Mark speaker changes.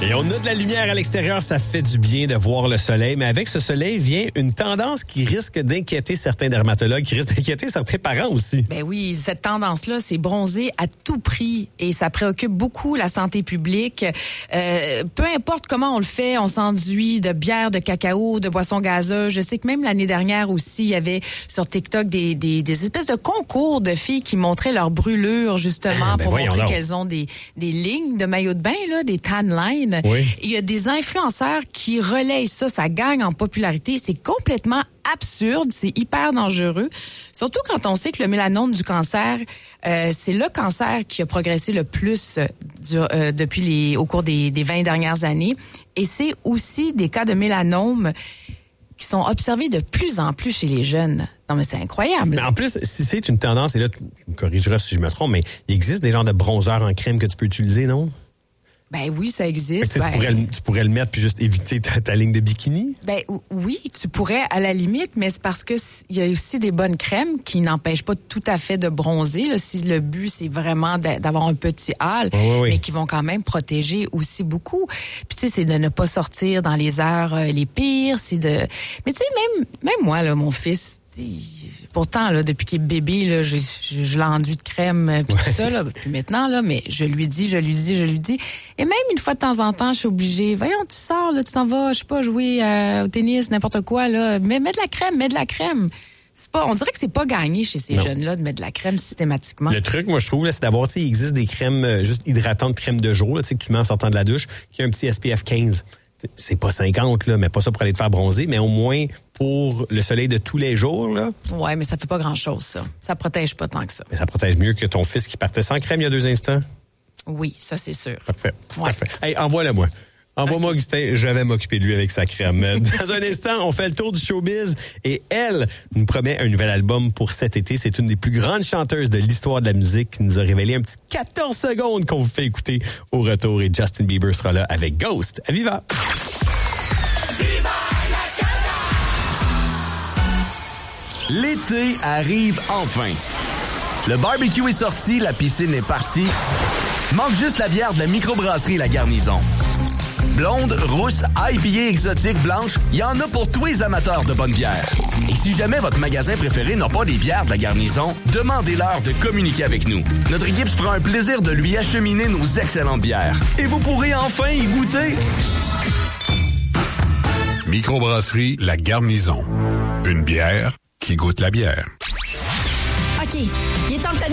Speaker 1: Et on a de la lumière à l'extérieur, ça fait du bien de voir le soleil. Mais avec ce soleil vient une tendance qui risque d'inquiéter certains dermatologues, qui risque d'inquiéter certains parents aussi.
Speaker 2: Ben oui, cette tendance-là, c'est bronzer à tout prix et ça préoccupe beaucoup la santé publique. Peu importe comment on le fait, on s'enduit de bière, de cacao, de boissons gazeuses. Je sais que même l'année dernière aussi, il y avait sur TikTok des espèces de concours de filles qui montraient leur brûlure justement pour montrer qu'elles ont des lignes de maillot de bain, là, des tan lines.
Speaker 1: Oui.
Speaker 2: Il y a des influenceurs qui relayent ça gagne en popularité. C'est complètement absurde, c'est hyper dangereux. Surtout quand on sait que le mélanome du cancer, c'est le cancer qui a progressé le plus au cours des 20 dernières années. Et c'est aussi des cas de mélanome qui sont observés de plus en plus chez les jeunes. Non, mais c'est incroyable.
Speaker 1: Mais en plus, si c'est une tendance, et là, tu me corrigeras si je me trompe, mais il existe des genres de bronzeurs en crème que tu peux utiliser, non?
Speaker 2: Ben oui, ça existe.
Speaker 1: Tu pourrais le mettre puis juste éviter ta ligne de bikini?
Speaker 2: Ben oui, tu pourrais à la limite, mais c'est parce que il y a aussi des bonnes crèmes qui n'empêchent pas tout à fait de bronzer. Là, si le but c'est vraiment d'avoir un petit hâle, mais qui vont quand même protéger aussi beaucoup. Puis tu sais, c'est de ne pas sortir dans les heures les pires, Mais tu sais, même moi là, mon fils. Pourtant, là, depuis qu'il est bébé, là, je l'enduis de crème puis tout ça, là. Puis maintenant, là, mais je lui dis. Et même une fois de temps en temps, je suis obligée. Voyons, tu sors, là, tu t'en vas, je sais pas, jouer au tennis, n'importe quoi, là. Mais mets de la crème. On dirait que c'est pas gagné chez ces jeunes-là de mettre de la crème systématiquement.
Speaker 1: Le truc, moi, je trouve, là, c'est d'avoir, il existe des crèmes juste hydratantes, crème de jour, là, que tu mets en sortant de la douche, qui a un petit SPF 15. C'est pas 50, là, mais pas ça pour aller te faire bronzer, mais au moins pour le soleil de tous les jours, là.
Speaker 2: Ouais, mais ça fait pas grand-chose, ça. Ça protège pas tant que ça.
Speaker 1: Mais ça protège mieux que ton fils qui partait sans crème il y a 2 instants.
Speaker 2: Oui, ça, c'est sûr.
Speaker 1: Parfait.
Speaker 2: Ouais.
Speaker 1: Parfait. Hey, envoie-le-moi. Envoie-moi Augustin, je vais m'occuper de lui avec sa crème. Dans un instant, on fait le tour du showbiz et elle nous promet un nouvel album pour cet été. C'est une des plus grandes chanteuses de l'histoire de la musique qui nous a révélé un petit 14 secondes qu'on vous fait écouter au retour. Et Justin Bieber sera là avec Ghost. À Viva!
Speaker 3: Viva la Casa! L'été arrive enfin. Le barbecue est sorti, la piscine est partie. Manque juste la bière de la microbrasserie La Garnison. Blonde, rousse, IPA exotique, blanche, il y en a pour tous les amateurs de bonne bière. Et si jamais votre magasin préféré n'a pas des bières de La Garnison, demandez-leur de communiquer avec nous. Notre équipe se fera un plaisir de lui acheminer nos excellentes bières. Et vous pourrez enfin y goûter.
Speaker 4: Microbrasserie La Garnison. Une bière qui goûte la bière.
Speaker 5: OK.